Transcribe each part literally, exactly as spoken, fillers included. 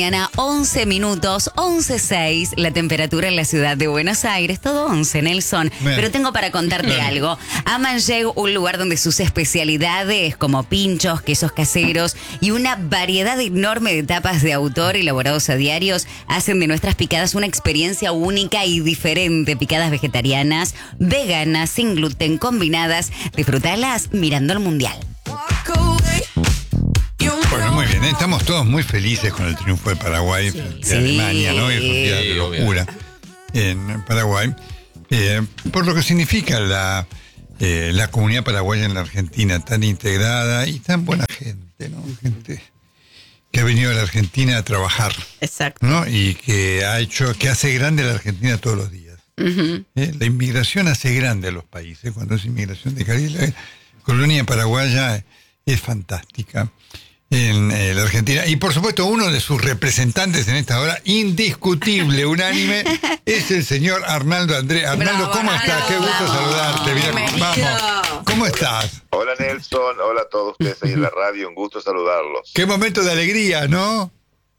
Mañana once minutos, once seis, la temperatura en la ciudad de Buenos Aires, todo once, Nelson. Bien. Pero tengo para contarte Bien. algo. Amanjeg, un lugar donde sus especialidades como pinchos, quesos caseros y una variedad enorme de tapas de autor elaborados a diarios hacen de nuestras picadas una experiencia única y diferente. Picadas vegetarianas, veganas, sin gluten, combinadas. Disfrutalas mirando el mundial. Bueno, muy bien, estamos todos muy felices con el triunfo de Paraguay sí. de sí. Alemania, ¿no? Es un día de locura en Paraguay, eh, por lo que significa la, eh, la comunidad paraguaya en la Argentina, tan integrada y tan buena gente, ¿no? Gente que ha venido a la Argentina a trabajar. Exacto. ¿No? Y que ha hecho, que hace grande a la Argentina todos los días. Uh-huh. ¿Eh? La inmigración hace grande a los países, cuando es inmigración de calidad. La colonia paraguaya es fantástica en eh, la Argentina. Y por supuesto, uno de sus representantes en esta hora, indiscutible, unánime, es el señor Arnaldo André. Arnaldo, Bravo, ¿cómo Arnaldo, estás? Qué gusto bravo. saludarte. Mira, vamos. ¿Cómo estás? Hola Nelson, hola a todos ustedes ahí en la radio, un gusto saludarlos. Qué momento de alegría, ¿no?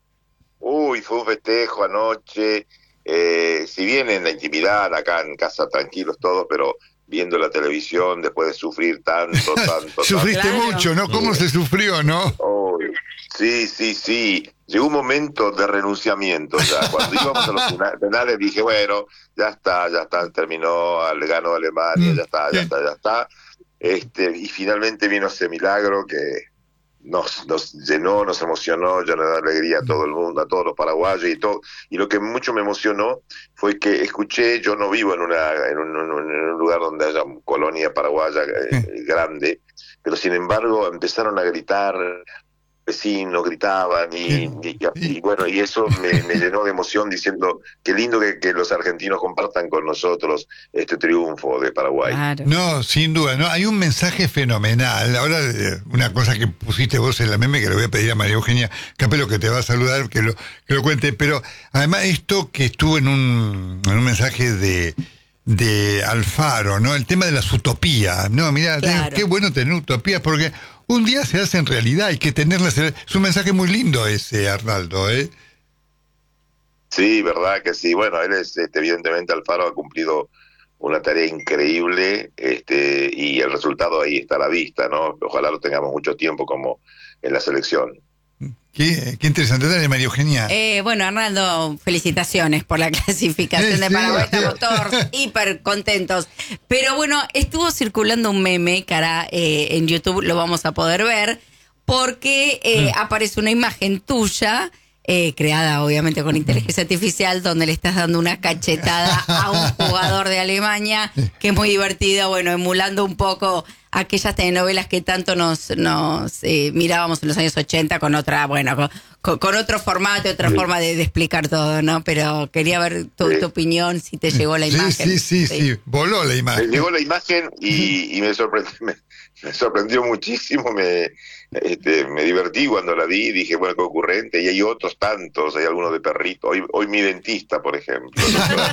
Uy, fue un festejo anoche, eh, si bien en la intimidad, acá en casa tranquilos todos, pero viendo la televisión después de sufrir tanto, tanto. Sufriste tanto. mucho, ¿no? ¿Cómo se sufrió, no? Oh, sí, sí, sí. Llegó un momento de renunciamiento ya. Cuando íbamos a los penales dije, bueno, ya está, ya está, terminó, le ganó Alemania, ya está, ya está, ya está. Este, y finalmente vino ese milagro que nos, nos llenó, nos emocionó, llenó de alegría a todo el mundo, a todos los paraguayos y todo. Y lo que mucho me emocionó fue que escuché, yo no vivo en una en un, en un lugar donde haya colonia paraguaya eh, grande, pero sin embargo empezaron a gritar, vecinos gritaban y, y, y bueno, y eso me, me llenó de emoción diciendo qué lindo que, que los argentinos compartan con nosotros este triunfo de Paraguay. Claro. No, sin duda, no, hay un mensaje fenomenal. Ahora, eh, una cosa que pusiste vos en la meme, que le voy a pedir a María Eugenia Capelo, que te va a saludar, que lo, que lo cuente, pero además esto que estuvo en un, en un mensaje de de Alfaro, ¿no? El tema de las utopías, ¿no? Mira, Claro. qué bueno tener utopías, porque un día se hacen realidad, hay que tenerlas. Es un mensaje muy lindo ese, Arnaldo, ¿eh? Sí, verdad que sí. Bueno, él es, este, evidentemente Alfaro ha cumplido una tarea increíble, este, y el resultado ahí está a la vista, ¿no? Ojalá lo tengamos mucho tiempo como en la selección. Qué, qué interesante. Dale, María Eugenia. Eh, bueno, Arnaldo, felicitaciones por la clasificación Sí, de sí, Paraguay. sí. Estamos todos hiper contentos. Pero bueno, estuvo circulando un meme, cara, eh, en YouTube lo vamos a poder ver, porque eh, mm. aparece una imagen tuya, eh, creada obviamente con inteligencia artificial, donde le estás dando una cachetada a un jugador de Alemania, que es muy divertido, bueno, emulando un poco aquellas telenovelas que tanto nos nos eh, mirábamos en los años ochenta con otra, bueno, con, con, con otro formato, otra sí. forma de, de explicar todo, ¿no? Pero quería ver tu, sí. tu opinión, si te llegó la sí, imagen. Sí, sí, sí, sí, voló la imagen. Me llegó la imagen y, y me, sorprendió, me, me sorprendió muchísimo, me, este, me divertí cuando la vi, dije, bueno, qué ocurrente, y hay otros tantos, hay algunos de perrito, hoy, hoy mi dentista, por ejemplo.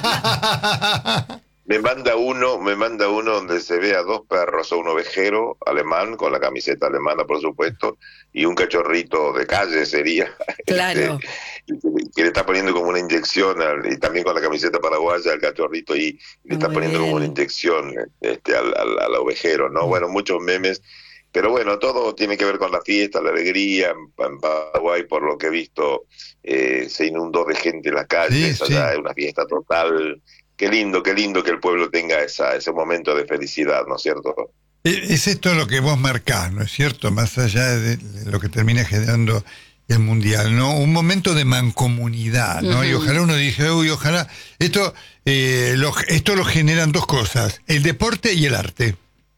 Me manda uno, me manda uno donde se ve a dos perros, un ovejero alemán, con la camiseta alemana, por supuesto, y un cachorrito de calle sería. Claro. Este, que le está poniendo como una inyección, al, y también con la camiseta paraguaya al cachorrito, y, y le está Muy poniendo bien. como una inyección este, al, al, al ovejero, ¿no? Bueno, muchos memes. Pero bueno, todo tiene que ver con la fiesta, la alegría. En, en Paraguay, por lo que he visto, eh, se inundó de gente en las calles, Sí, allá sí. es una fiesta total. Qué lindo, qué lindo que el pueblo tenga esa, ese momento de felicidad, ¿no es cierto? Es esto lo que vos marcás, ¿no es cierto? Más allá de lo que termina generando el Mundial, ¿no? Un momento de mancomunidad, ¿no? Uh-huh. Y ojalá uno dice, uy, ojalá... Esto, eh, lo, esto lo generan dos cosas, el deporte y el arte.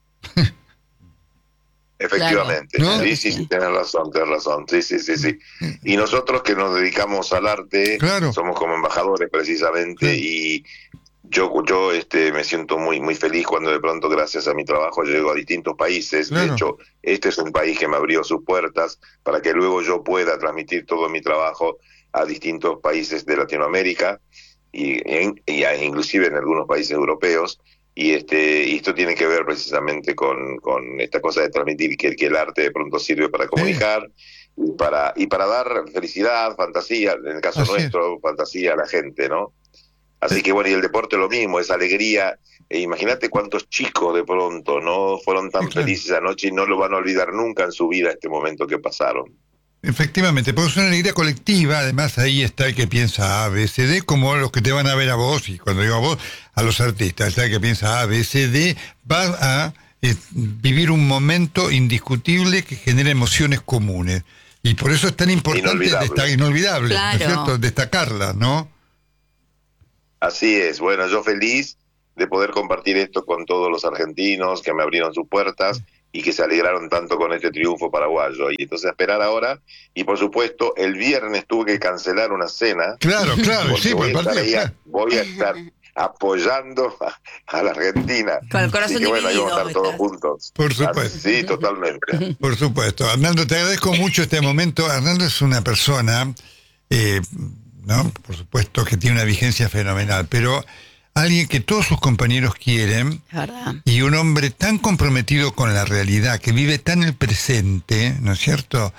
Efectivamente, claro. ¿No? sí, sí, sí, tienes razón, tienes razón, sí, sí, sí, sí. Y nosotros que nos dedicamos al arte, claro. somos como embajadores precisamente, sí. y yo yo este me siento muy muy feliz cuando de pronto, gracias a mi trabajo, llego a distintos países. Claro. De hecho, este es un país que me abrió sus puertas para que luego yo pueda transmitir todo mi trabajo a distintos países de Latinoamérica y, y, y inclusive en algunos países europeos. Y este y esto tiene que ver precisamente con, con esta cosa de transmitir que, que el arte de pronto sirve para comunicar, y para, y para dar felicidad, fantasía, en el caso Así nuestro, es. fantasía a la gente, ¿no? Así que bueno, y el deporte lo mismo, es alegría. E imagínate cuántos chicos de pronto no fueron tan Sí, claro. felices anoche y no lo van a olvidar nunca en su vida este momento que pasaron. Efectivamente, porque es una alegría colectiva, además ahí está el que piensa A, B, C, D, como los que te van a ver a vos, y cuando digo a vos, a los artistas, está el que piensa A, B, C, D, va a eh, vivir un momento indiscutible que genera emociones comunes. Y por eso es tan importante, Inolvidable. destacar, inolvidable, Claro. ¿no es cierto? Destacarla, ¿no? Así es, bueno, yo feliz de poder compartir esto con todos los argentinos que me abrieron sus puertas y que se alegraron tanto con este triunfo paraguayo. Y entonces a esperar ahora, y por supuesto el viernes tuve que cancelar una cena. Claro, claro, porque sí, por voy, el a estar partido. ahí a- Claro. voy a estar apoyando a, a la Argentina. Con el corazón Así que bueno, ahí vamos a dividido estar todos estás. juntos. Por supuesto. Ah, sí, totalmente. Por supuesto. Arnaldo, te agradezco mucho este momento. Arnaldo es una persona, eh, ¿no? Por supuesto que tiene una vigencia fenomenal, pero alguien que todos sus compañeros quieren Es verdad. y un hombre tan comprometido con la realidad, que vive tan el presente, ¿no es cierto?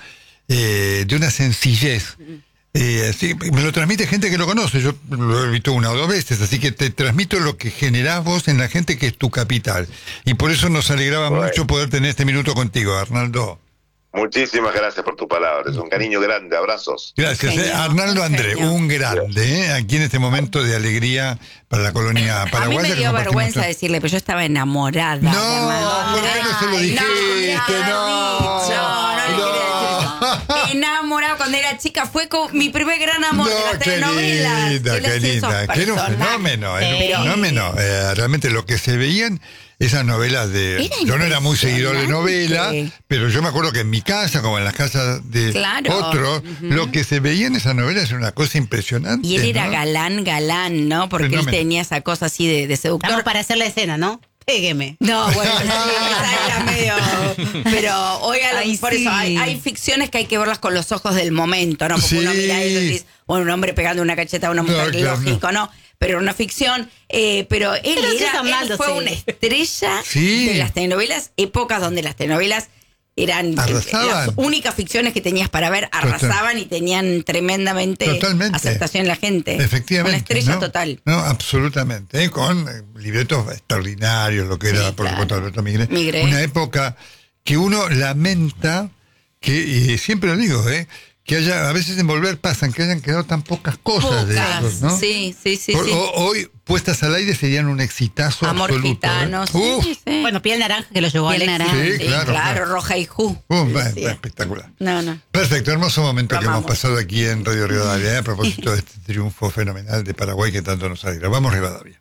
Eh, de una sencillez. Eh, así, me lo transmite gente que lo conoce, yo lo he visto una o dos veces, así que te transmito lo que generás vos en la gente que es tu capital. Y por eso nos alegraba Bueno. mucho poder tener este minuto contigo, Arnaldo. Muchísimas gracias por tus palabras. Un cariño grande. Abrazos. Gracias, Genio, eh. Arnaldo un André, genio. un grande, ¿eh? Aquí en este momento de alegría para la colonia A mí paraguaya. me que dio compartimos vergüenza todos. decirle, pero yo estaba enamorada. No, de Arnaldo ¿por qué André. no se lo Ay, dijiste? No, No. no, no, le quería decir eso. Enamorada cuando era chica, fue con mi primer gran amor de No, las qué telenovelas. linda, Él qué hacía esos linda. Que era un personajes. fenómeno, era Pero- un fenómeno. Eh, realmente lo que se veían, esas novelas de... Era yo no era muy seguidor de novela, impresionante. pero yo me acuerdo que en mi casa, como en las casas de Claro. otros, lo que se veía en esas novelas era una cosa impresionante. Y él era ¿no? galán, galán, ¿no? Porque Fenómeno. él tenía esa cosa así de, de seductor. Estamos para hacer la escena, ¿no? Pégueme. No, bueno, sí, esa era medio. Pero, oigan, Ay, por sí. eso hay, hay ficciones que hay que verlas con los ojos del momento, ¿no? Porque Sí. uno mira eso y dice, bueno, un hombre pegando una cacheta a una mujer, No, claro, lógico, ¿no? Pero una ficción. Eh, pero él, Pero sí, era, Arnaldo, él fue sí. una estrella Sí. de las telenovelas, épocas donde las telenovelas eran eh, Arrasaban. las únicas ficciones que tenías para ver, arrasaban y tenían tremendamente Totalmente. aceptación en la gente. Efectivamente. Una estrella ¿no? total. No, absolutamente. ¿eh? Con eh, libretos extraordinarios, lo que Sí, era, por claro. supuesto, Alberto Migré. Migré. Una época que uno lamenta, que y siempre lo digo, ¿eh? que haya, a veces en Volver pasan, que hayan quedado tan pocas cosas de Pocas. esos, ¿no? Sí, sí, sí. Por- sí. o- hoy, puestas al aire, serían un exitazo Amor absoluto. gitano, ¿eh? sí, Uf, sí. Bueno, Piel Naranja que lo llevó Piel al éxito. naranja, Sí, claro, claro. Roja y Ju. uf, Sí, va- sí. va espectacular. No, no. Perfecto, hermoso momento Lo que hemos amamos. pasado aquí en Radio Rivadavia, ¿eh? a propósito de este triunfo fenomenal de Paraguay que tanto nos alegra. Vamos, Rivadavia.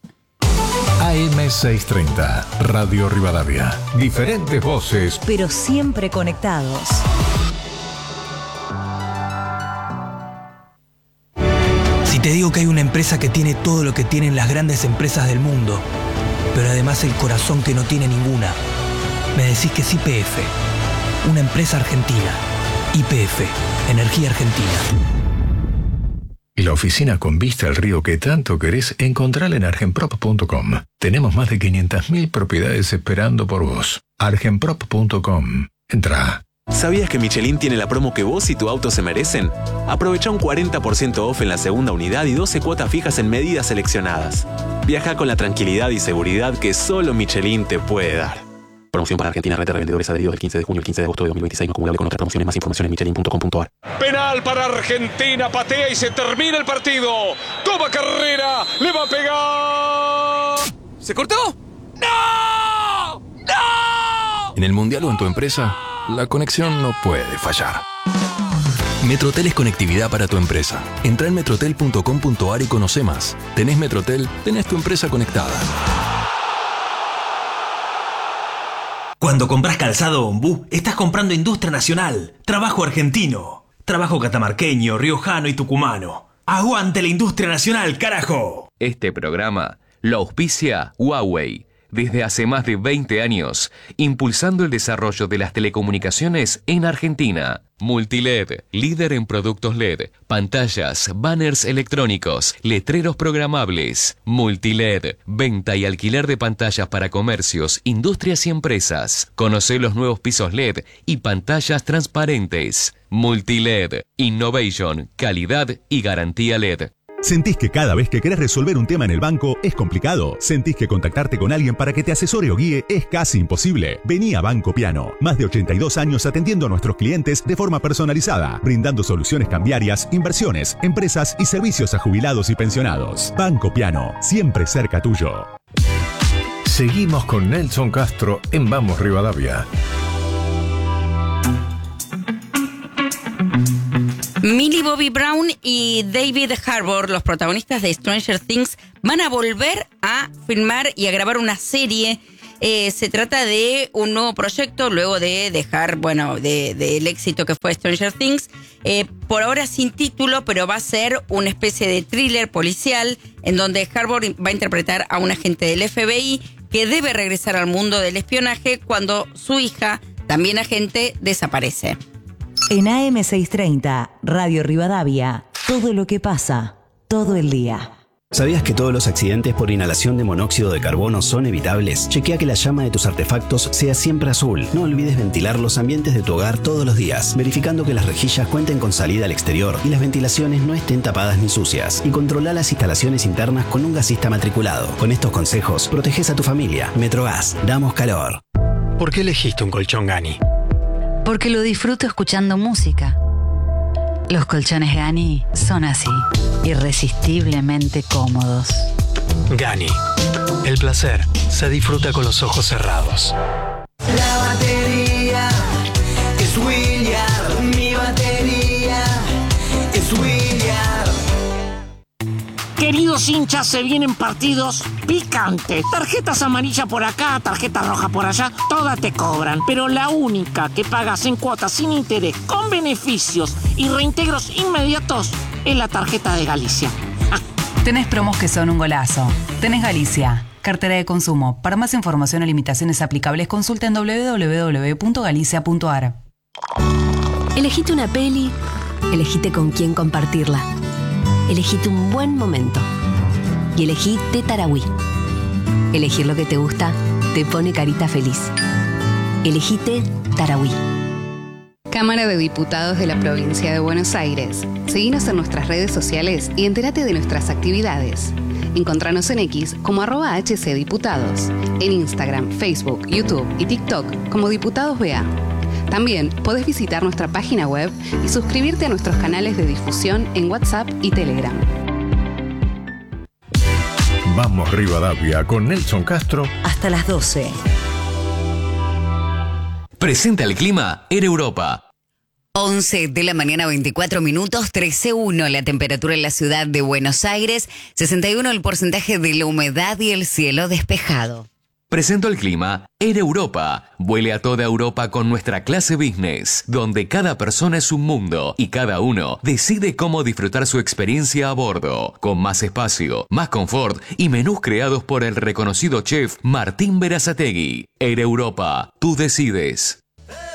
A M seiscientos treinta, Radio Rivadavia. Diferentes voces, pero siempre conectados. Si te digo que hay una empresa que tiene todo lo que tienen las grandes empresas del mundo, pero además el corazón que no tiene ninguna, me decís que es Y P F, una empresa argentina. Y P F, Energía Argentina. la oficina con vista al río que tanto querés, encontrala en argenprop punto com. Tenemos más de quinientas mil propiedades esperando por vos. argenprop punto com. Entra. ¿Sabías que Michelin tiene la promo que vos y tu auto se merecen? Aprovecha un cuarenta por ciento off en la segunda unidad y doce cuotas fijas en medidas seleccionadas. Viaja con la tranquilidad y seguridad que solo Michelin te puede dar. Promoción para Argentina, red de revendedores adheridos del quince de junio al quince de agosto de dos mil veintiséis, no acumulable con otras promociones. Más información en michelin punto com punto a r. Penal para Argentina, patea y se termina el partido. Toma carrera, le va a pegar. ¿Se cortó? ¡No! ¡No! En el mundial o en tu empresa, la conexión no puede fallar. Metrotel es conectividad para tu empresa. Entra en metrotel punto com punto a r y conoce más. Tenés Metrotel, tenés tu empresa conectada. Cuando compras calzado Ombú, estás comprando industria nacional, trabajo argentino, trabajo catamarqueño, riojano y tucumano. ¡Aguante la industria nacional, carajo! Este programa lo auspicia Huawei. desde hace más de veinte años, impulsando el desarrollo de las telecomunicaciones en Argentina. Multiled, líder en productos L E D, pantallas, banners electrónicos, letreros programables. Multiled, venta y alquiler de pantallas para comercios, industrias y empresas. Conoce los nuevos pisos L E D y pantallas transparentes. Multiled, innovation, calidad y garantía L E D. ¿Sentís que cada vez que querés resolver un tema en el banco es complicado? ¿Sentís que contactarte con alguien para que te asesore o guíe es casi imposible? Vení a Banco Piano. Más de ochenta y dos años atendiendo a nuestros clientes de forma personalizada, brindando soluciones cambiarias, inversiones, empresas y servicios a jubilados y pensionados. Banco Piano, siempre cerca tuyo. Seguimos con Nelson Castro en Vamos Rivadavia. Millie Bobby Brown y David Harbour, los protagonistas de Stranger Things, van a volver a filmar y a grabar una serie. Eh, se trata de un nuevo proyecto luego de dejar, bueno, de, del éxito que fue Stranger Things. Eh, por ahora sin título, pero va a ser una especie de thriller policial en donde Harbour va a interpretar a un agente del F B I que debe regresar al mundo del espionaje cuando su hija, también agente, desaparece. En A M seiscientos treinta, Radio Rivadavia, todo lo que pasa, todo el día. ¿Sabías que todos los accidentes por inhalación de monóxido de carbono son evitables? Chequea que la llama de tus artefactos sea siempre azul. No olvides ventilar los ambientes de tu hogar todos los días, verificando que las rejillas cuenten con salida al exterior y las ventilaciones no estén tapadas ni sucias. Y controla las instalaciones internas con un gasista matriculado. Con estos consejos, proteges a tu familia. Metrogas, damos calor. ¿Por qué elegiste un colchón Gani? Porque lo disfruto escuchando música. Los colchones Gani son así, irresistiblemente cómodos. Gani, el placer se disfruta con los ojos cerrados. La batería es William, mi batería es William. Queridos hinchas, se vienen partidos picantes. Tarjetas amarillas por acá, tarjeta roja por allá, todas te cobran. Pero la única que pagas en cuotas sin interés, con beneficios y reintegros inmediatos, es la tarjeta de Galicia. Ah. Tenés promos que son un golazo. Tenés Galicia, cartera de consumo. Para más información o limitaciones aplicables, consulta en doble u doble u doble u punto galicia punto a r. Elegite una peli, elegite con quién compartirla. Elegite un buen momento y elegí Tarahui. Elegir lo que te gusta te pone carita feliz. Elegite Tarahui. Cámara de Diputados de la Provincia de Buenos Aires. Seguinos en nuestras redes sociales y entérate de nuestras actividades. Encontranos en X como arroba hcdiputados, en Instagram, Facebook, YouTube y TikTok como Diputados B A. También podés visitar nuestra página web y suscribirte a nuestros canales de difusión en WhatsApp y Telegram. Vamos Rivadavia con Nelson Castro. Hasta las doce. Presenta el clima en Europa. once de la mañana, veinticuatro minutos, trece punto uno la temperatura en la ciudad de Buenos Aires, sesenta y uno el porcentaje de la humedad y el cielo despejado. Presento el clima en Europa. Vuele a toda Europa con nuestra clase business, donde cada persona es un mundo y cada uno decide cómo disfrutar su experiencia a bordo, con más espacio, más confort y menús creados por el reconocido chef Martín Berazategui. En Europa, tú decides.